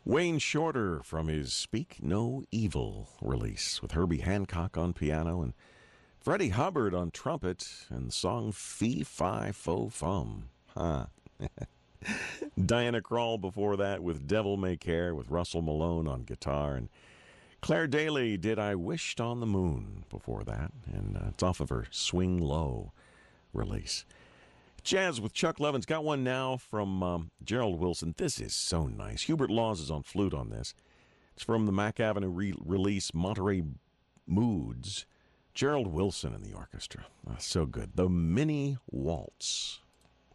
Wayne Shorter from his Speak No Evil release with Herbie Hancock on piano and Freddie Hubbard on trumpet and the song Fee Fi Fo Fum. Huh. Diana Krall before that with Devil May Care with Russell Malone on guitar, and Claire Daly did I Wished on the Moon before that, and it's off of her Swing Low release. Jazz with Chuck Levin's got one now from Gerald Wilson. This is so nice. Hubert Laws is on flute on this. It's from the Mack Avenue release Monterey Moods. Gerald Wilson in the orchestra. So good. The Mini Waltz.